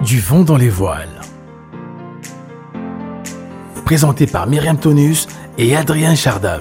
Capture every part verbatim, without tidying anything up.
Du vent dans les voiles. Présenté par Myriam Tonus et Adrien Chardam.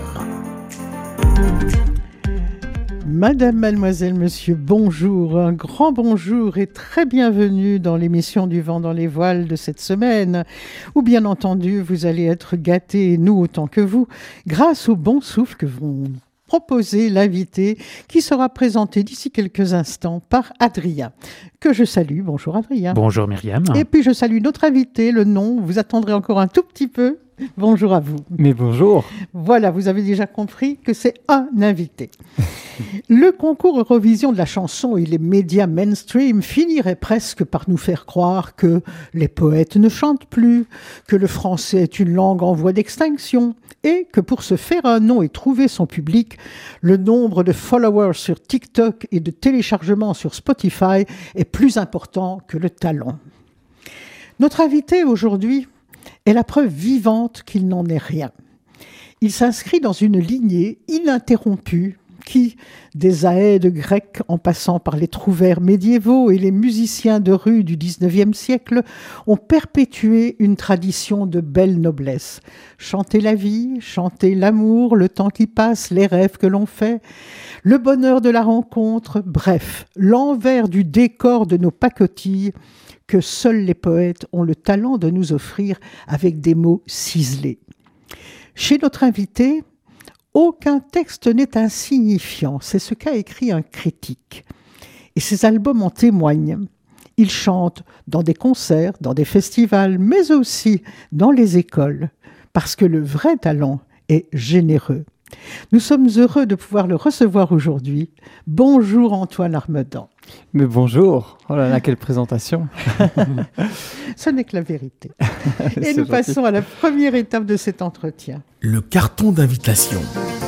Madame, mademoiselle, monsieur, bonjour, un grand bonjour et très bienvenue dans l'émission du vent dans les voiles de cette semaine, où bien entendu vous allez être gâtés, et nous autant que vous, grâce au bon souffle que vont proposer l'invité qui sera présenté d'ici quelques instants par Adrien, que je salue. Bonjour Adrien. Bonjour Myriam. Et puis je salue notre invité, le nom, vous attendrez encore un tout petit peu. Bonjour à vous. Mais bonjour. Voilà, vous avez déjà compris que c'est un invité. Le concours Eurovision de la chanson et les médias mainstream finiraient presque par nous faire croire que les poètes ne chantent plus, que le français est une langue en voie d'extinction et que pour se faire un nom et trouver son public, le nombre de followers sur TikTok et de téléchargements sur Spotify est plus important que le talent. Notre invité aujourd'hui est la preuve vivante qu'il n'en est rien. Il s'inscrit dans une lignée ininterrompue qui, des Aèdes grecs en passant par les trouvères médiévaux et les musiciens de rue du dix-neuvième siècle, ont perpétué une tradition de belle noblesse. Chanter la vie, chanter l'amour, le temps qui passe, les rêves que l'on fait, le bonheur de la rencontre, bref, l'envers du décor de nos pacotilles que seuls les poètes ont le talent de nous offrir avec des mots ciselés. Chez notre invité, aucun texte n'est insignifiant, c'est ce qu'a écrit un critique. Et ses albums en témoignent. Il chante dans des concerts, dans des festivals, mais aussi dans les écoles, parce que le vrai talent est généreux. Nous sommes heureux de pouvoir le recevoir aujourd'hui. Bonjour Antoine Armedan. Mais bonjour, oh là là, quelle présentation. Ce n'est que la vérité. Et nous gentil. Passons à la première étape de cet entretien. Le carton d'invitation.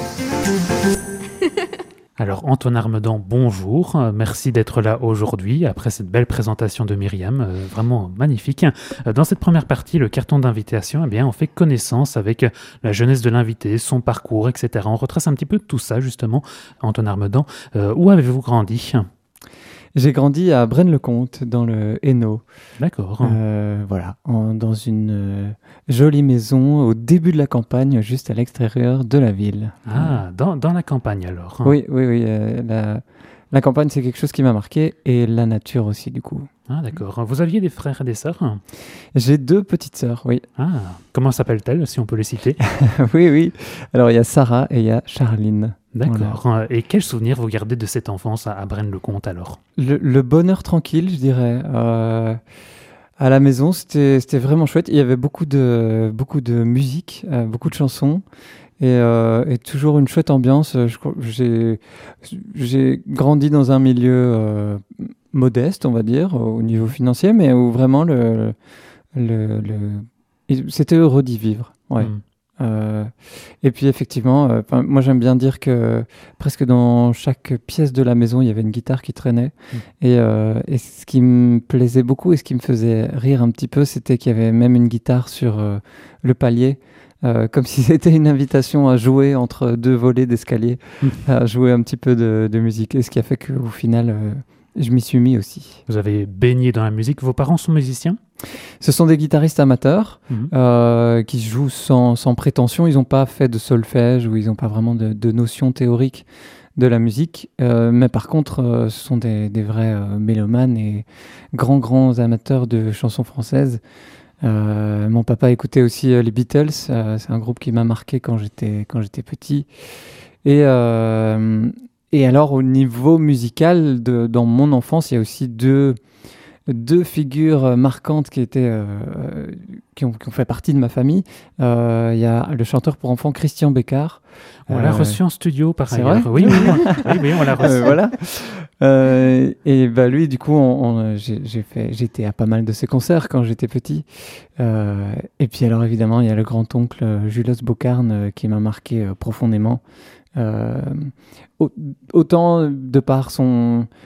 Alors Antoine Armedan, bonjour, euh, merci d'être là aujourd'hui après cette belle présentation de Myriam, euh, vraiment magnifique. Euh, dans cette première partie, le carton d'invitation, eh bien, on fait connaissance avec la jeunesse de l'invité, son parcours, et cetera. On retrace un petit peu tout ça justement. Antoine Armedan, euh, où avez-vous grandi ? J'ai grandi à Braine-le-Comte, dans le Hainaut. D'accord. Euh, voilà, en, dans une euh, jolie maison au début de la campagne, juste à l'extérieur de la ville. Ah, dans, dans la campagne alors. Oui, oui, oui. Euh, la, la campagne, c'est quelque chose qui m'a marqué, et la nature aussi, du coup. Ah, d'accord. Vous aviez des frères et des sœurs ? J'ai deux petites sœurs, oui. Ah, comment s'appellent-elles, si on peut les citer ? Oui, oui. Alors, il y a Sarah et il y a Charline. D'accord. Voilà. Et quel souvenir vous gardez de cette enfance à, à Braine-le-Comte alors ? le, le bonheur tranquille, je dirais. Euh, à la maison, c'était, c'était vraiment chouette. Il y avait beaucoup de, beaucoup de musique, euh, beaucoup de chansons. Et, euh, et toujours une chouette ambiance. Je, j'ai, j'ai grandi dans un milieu euh, modeste, on va dire, au niveau financier, mais où vraiment le, le, le... c'était heureux d'y vivre. Ouais. Mmh. Euh, et puis effectivement, euh, moi j'aime bien dire que presque dans chaque pièce de la maison, il y avait une guitare qui traînait. Mmh. Et, euh, et ce qui me plaisait beaucoup et ce qui me faisait rire un petit peu, c'était qu'il y avait même une guitare sur euh, le palier. Euh, comme si c'était une invitation à jouer entre deux volets d'escalier, mmh. à jouer un petit peu de, de musique. Et ce qui a fait qu'au final, euh, je m'y suis mis aussi. Vous avez baigné dans la musique. Vos parents sont musiciens ? Ce sont des guitaristes amateurs mmh. euh, qui jouent sans, sans prétention. Ils n'ont pas fait de solfège ou ils n'ont pas vraiment de, de notion théorique de la musique. Euh, mais par contre, euh, ce sont des, des vrais euh, mélomanes et grands, grands amateurs de chansons françaises. Euh, mon papa écoutait aussi euh, les Beatles, euh, c'est un groupe qui m'a marqué quand j'étais, quand j'étais petit. Et, euh, et alors au niveau musical, de, dans mon enfance, il y a aussi deux, deux figures marquantes qui, étaient, euh, qui, ont, qui ont fait partie de ma famille. Euh, il y a le chanteur pour enfants Christian Beccard. On euh, l'a reçu en studio par c'est ailleurs. Vrai oui, oui, oui, oui, on l'a reçu. Euh, voilà. Euh, et bah lui, du coup, on, on, j'ai, j'ai fait, j'étais à pas mal de ses concerts quand j'étais petit. Euh, et puis alors évidemment, il y a le grand-oncle Julos Boccarne euh, qui m'a marqué euh, profondément. Euh, autant de par son,